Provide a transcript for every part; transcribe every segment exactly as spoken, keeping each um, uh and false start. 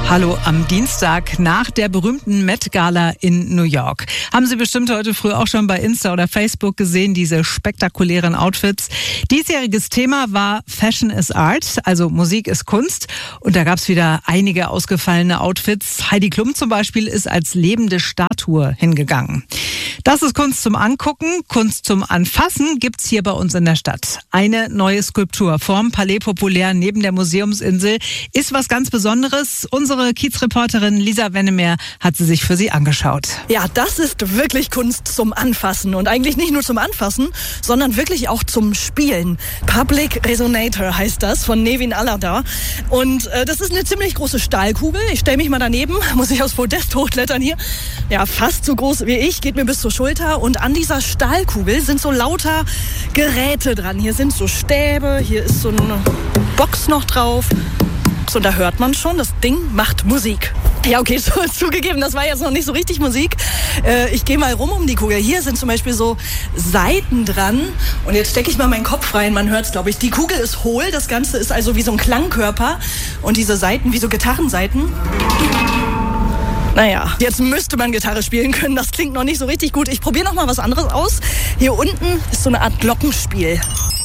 Hallo am Dienstag nach der berühmten Met Gala in New York. Haben Sie bestimmt heute früh auch schon bei Insta oder Facebook gesehen, diese spektakulären Outfits. Diesjähriges Thema war Fashion is Art, also Musik ist Kunst. Und da gab's wieder einige ausgefallene Outfits. Heidi Klum zum Beispiel ist als lebende Statue hingegangen. Das ist Kunst zum Angucken, Kunst zum Anfassen gibt's hier bei uns in der Stadt. Eine neue Skulptur vorm Palais Populaire neben der Museumsinsel ist was ganz Besonderes. Unsere Kiezreporterin Lisa Wennemer hat sie sich für Sie angeschaut. Ja, das ist wirklich Kunst zum Anfassen. Und eigentlich nicht nur zum Anfassen, sondern wirklich auch zum Spielen. Public Resonator heißt das, von Nevin Aladar. Und äh, das ist eine ziemlich große Stahlkugel. Ich stelle mich mal daneben, muss ich aufs Podest hochklettern hier. Ja, fast so groß wie ich, geht mir bis zur Schulter. Und an dieser Stahlkugel sind so lauter Geräte dran. Hier sind so Stäbe, hier ist so eine Box noch drauf. Und da hört man schon, das Ding macht Musik. Ja, okay, so, zugegeben, das war jetzt noch nicht so richtig Musik. Äh, ich gehe mal rum um die Kugel. Hier sind zum Beispiel so Saiten dran. Und jetzt stecke ich mal meinen Kopf rein, man hört es, glaube ich. Die Kugel ist hohl, das Ganze ist also wie so ein Klangkörper. Und diese Saiten, wie so Gitarrensaiten. Naja, jetzt müsste man Gitarre spielen können. Das klingt noch nicht so richtig gut. Ich probiere noch mal was anderes aus. Hier unten ist so eine Art Glockenspiel.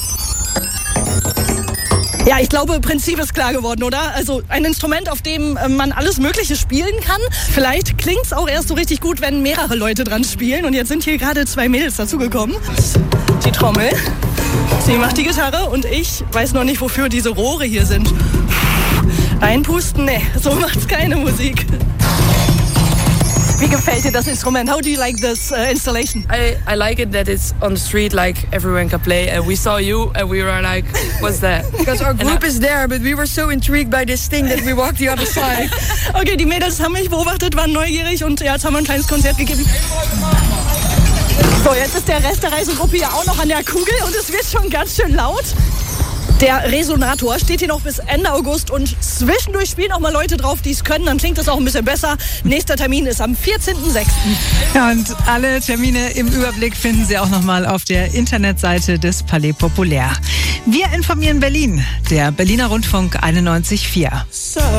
Ja, ich glaube, Prinzip ist klar geworden, oder? Also ein Instrument, auf dem äh, man alles Mögliche spielen kann. Vielleicht klingt's auch erst so richtig gut, wenn mehrere Leute dran spielen. Und jetzt sind hier gerade zwei Mädels dazugekommen. Die Trommel, sie macht die Gitarre und ich weiß noch nicht, wofür diese Rohre hier sind. Einpusten? Nee, so macht's keine Musik. Wie gefällt dir das Instrument? How do you like this uh, installation? I, I like it that it's on the street, like everyone can play. And we saw you and we were like, what's that? Because our group is there, but we were so intrigued by this thing that we walked the other side. Okay, die Mädels haben mich beobachtet, waren neugierig und ja, jetzt haben wir ein kleines Konzert gegeben. So, jetzt ist der Rest der Reisegruppe hier auch noch an der Kugel und es wird schon ganz schön laut. Der Resonator steht hier noch bis Ende August und zwischendurch spielen auch mal Leute drauf, die es können. Dann klingt das auch ein bisschen besser. Nächster Termin ist am vierzehnten sechsten Ja, und alle Termine im Überblick finden Sie auch nochmal auf der Internetseite des Palais Populaire. Wir informieren Berlin, der Berliner Rundfunk einundneunzig Komma vier.